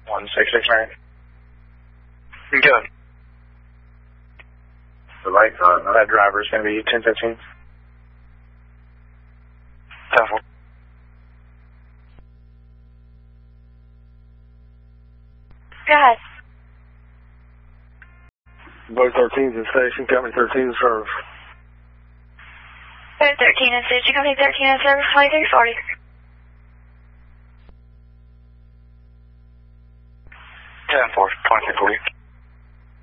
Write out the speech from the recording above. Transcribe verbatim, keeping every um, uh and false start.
one six six nine. Good. The light, uh, that driver is going to be ten fifteen. ten four. Go ahead. Both thirteens in station, company thirteen in service. Both thirteen in station, company thirteen in service, twenty-three forty. ten four, twenty-three forty.